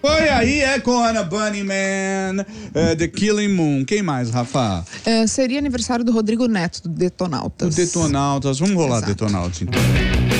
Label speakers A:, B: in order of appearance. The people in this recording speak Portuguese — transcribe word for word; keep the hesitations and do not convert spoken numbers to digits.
A: Foi aí, é com Ana Bunnyman, uh, The Killing Moon. Quem mais, Rafa?
B: Uh, seria aniversário do Rodrigo Neto, do Detonautas.
A: O Detonautas. Vamos rolar
B: Exato.
A: Detonautas, então.